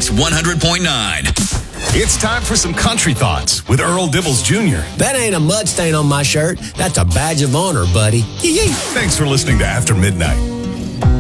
Mix 100.9. It's time for some country thoughts with Earl Dibbles Jr. That ain't a mud stain on my shirt. That's a badge of honor, buddy. Thanks for listening to After Midnight.